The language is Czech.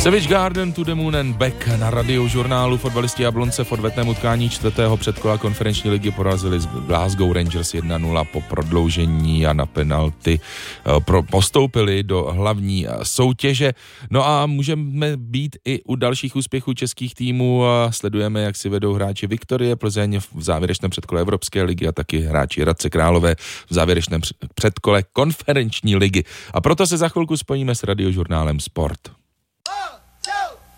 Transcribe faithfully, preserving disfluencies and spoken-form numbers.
Savage Garden to the Moon and Back na Radiožurnálu. Fotbalisti Jablonce v odvetném utkání čtvrtého předkola konferenční ligy porazili z Glasgow Rangers jedna nula po prodloužení a na penalty pro, postoupili do hlavní soutěže. No a můžeme být i u dalších úspěchů českých týmů. Sledujeme, jak si vedou hráči Viktorie Plzeň v závěrečném předkole Evropské ligy a taky hráči Hradce Králové v závěrečném předkole konferenční ligy. A proto se za chvilku spojíme s Radiožurnálem Sport.